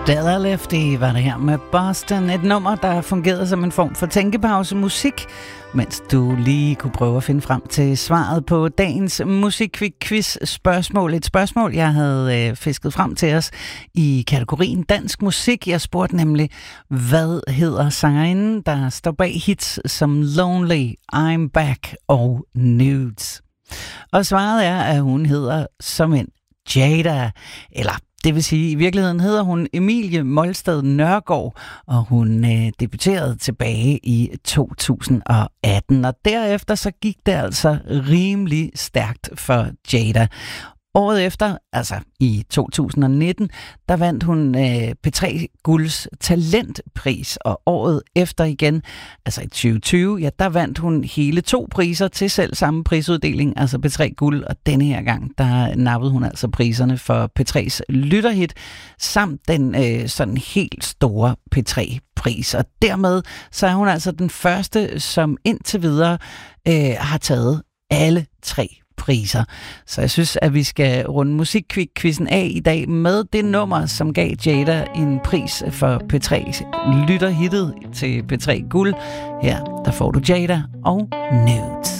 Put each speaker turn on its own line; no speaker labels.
Stella Lefty var det her med Boston. Et nummer, der fungerede som en form for tænkepause musik, mens du lige kunne prøve at finde frem til svaret på dagens musikquiz-spørgsmål. Et spørgsmål, jeg havde fisket frem til os i kategorien dansk musik. Jeg spurgte nemlig, hvad hedder sangerinden, der står bag hits som Lonely, I'm Back og Nudes? Og svaret er, at hun hedder som en Jada, eller det vil sige, i virkeligheden hedder hun Emilie Molsted Nørgaard, og hun debuterede tilbage i 2018. Og derefter så gik det altså rimelig stærkt for Jada. Året efter, altså i 2019, der vandt hun P3 Gulds talentpris, og året efter igen, altså i 2020, ja, der vandt hun hele 2 priser til selv samme prisuddeling, altså P3 Guld, og denne her gang, der nappede hun altså priserne for P3's lytterhit, samt den sådan helt store P3-pris, og dermed så er hun altså den første, som indtil videre har taget alle 3 priser. Så jeg synes, at vi skal runde musikquizzen af i dag med det nummer, som gav Jada en pris for P3's lytterhittet til P3 Guld. Her, der får du Jada og Nudes.